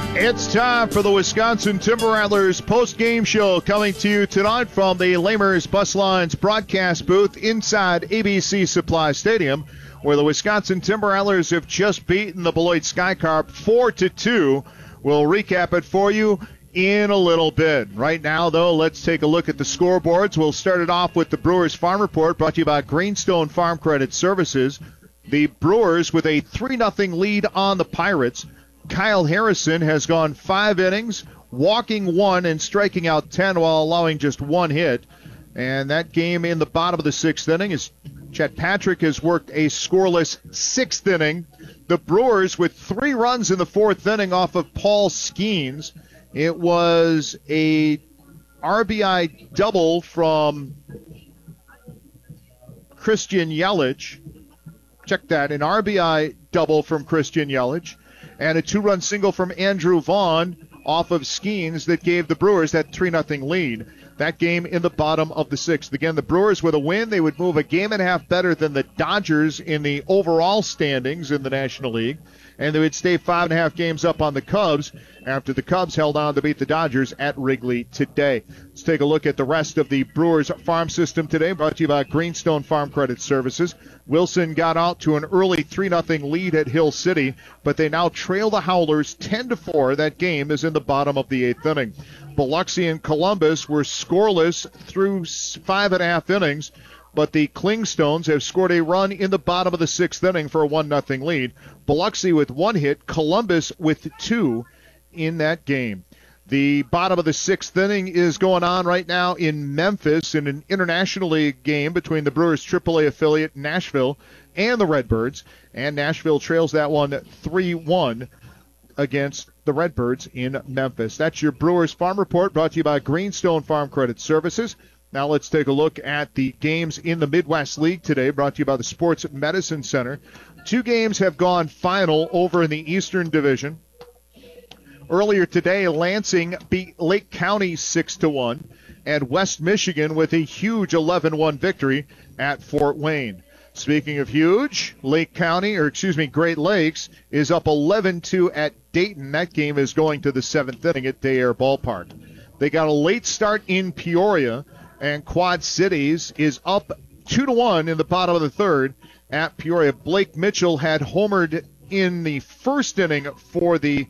It's time for the Wisconsin Timber Rattlers post-game show, coming to you tonight from the Lamers Bus Lines broadcast booth inside ABC Supply Stadium, where the Wisconsin Timber Rattlers have just beaten the Beloit Skycarp 4-2. We'll recap it for you in a little bit. Right now, though, let's take a look at the scoreboards. We'll start it off with the Brewers Farm Report, brought to you by Greenstone Farm Credit Services. The Brewers with a 3-0 lead on the Pirates. Kyle Harrison has gone 5 innings, walking 1 and striking out 10 while allowing just 1 hit. And that game in the bottom of the 6th inning is Chet Patrick has worked a scoreless 6th inning. The Brewers with 3 runs in the 4th inning off of Paul Skeens. It was a RBI double from Christian Yelich. Check that, an RBI double from Christian Yelich. And a 2-run single from Andrew Vaughn off of Skeens that gave the Brewers that 3-0 lead. That game in the bottom of the 6th. Again, the Brewers with a win, they would move a game and a half better than the Dodgers in the overall standings in the National League. And they would stay 5.5 games up on the Cubs after the Cubs held on to beat the Dodgers at Wrigley today. Let's take a look at the rest of the Brewers farm system today, brought to you by Greenstone Farm Credit Services. Wilson got out to an early 3-0 lead at Hill City, but they now trail the Howlers 10-4. That game is in the bottom of the 8th inning. Biloxi and Columbus were scoreless through 5.5 innings. But the Klingstones have scored a run in the bottom of the 6th inning for a 1-0 lead. Biloxi with 1 hit, Columbus with 2 in that game. The bottom of the 6th inning is going on right now in Memphis in an International League game between the Brewers' AAA affiliate Nashville and the Redbirds. And Nashville trails that one 3-1 against the Redbirds in Memphis. That's your Brewers Farm Report, brought to you by Greenstone Farm Credit Services. Now let's take a look at the games in the Midwest League today, brought to you by the Sports Medicine Center. 2 games have gone final over in the Eastern Division. Earlier today, Lansing beat Lake County 6-1, and West Michigan with a huge 11-1 victory at Fort Wayne. Speaking of huge, Great Lakes is up 11-2 at Dayton. That game is going to the 7th inning at Day Air Ballpark. They got a late start in Peoria, and Quad Cities is up 2-1 in the bottom of the 3rd at Peoria. Blake Mitchell had homered in the 1st inning for the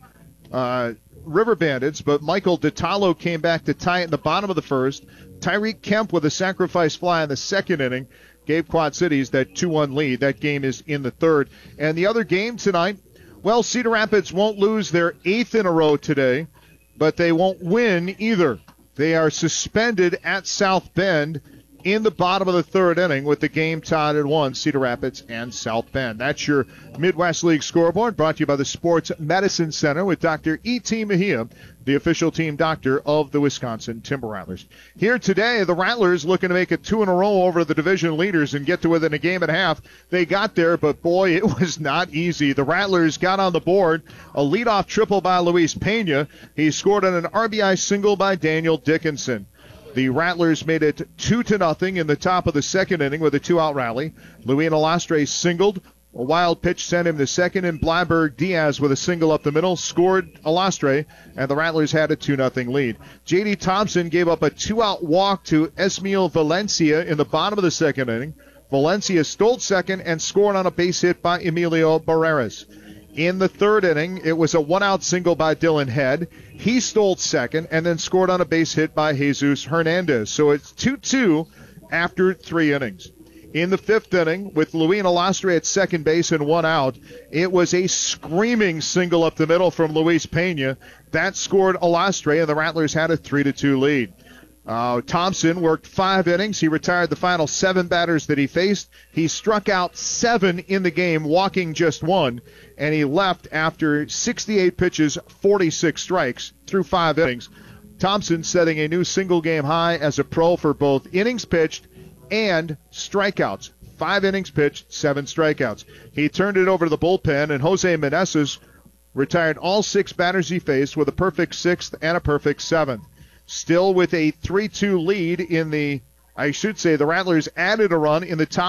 River Bandits, but Michael DiTallo came back to tie it in the bottom of the 1st. Tyreek Kemp with a sacrifice fly in the 2nd inning gave Quad Cities that 2-1 lead. That game is in the 3rd. And the other game tonight, well, Cedar Rapids won't lose their 8th in a row today, but they won't win either. They are suspended at South Bend in the bottom of the 3rd inning with the game tied at 1, Cedar Rapids and South Bend. That's your Midwest League scoreboard, brought to you by the Sports Medicine Center with Dr. E.T. Mejia, the official team doctor of the Wisconsin Timber Rattlers. Here today, the Rattlers looking to make it 2 in a row over the division leaders and get to within a game and a half. They got there, but boy, it was not easy. The Rattlers got on the board, a leadoff triple by Luis Pena. He scored on an RBI single by Daniel Dickinson. The Rattlers made it 2-0 in the top of the 2nd inning with a 2-out rally. Luis Alastre singled. A wild pitch sent him to second, and Blyberg Diaz with a single up the middle scored Alastre, and the Rattlers had a 2-0 lead. J.D. Thompson gave up a 2-out walk to Esmael Valencia in the bottom of the 2nd inning. Valencia stole second and scored on a base hit by Emilio Barreras. In the 3rd inning, it was a 1-out single by Dylan Head. He stole second and then scored on a base hit by Jesus Hernandez. So it's 2-2 after 3 innings. In the 5th inning, with Luis Alastre at second base and 1 out, it was a screaming single up the middle from Luis Pena. That scored Alastre, and the Rattlers had a 3-2 lead. Thompson worked 5 innings. He retired the final 7 batters that he faced. He struck out 7 in the game, walking just 1, and he left after 68 pitches, 46 strikes through 5 innings. Thompson setting a new single-game high as a pro for both innings pitched and strikeouts. 5 innings pitched, 7 strikeouts. He turned it over to the bullpen, and Jose Meneses retired all 6 batters he faced with a perfect 6th and a perfect 7th. Still with a 3-2 lead in the Rattlers added a run in the top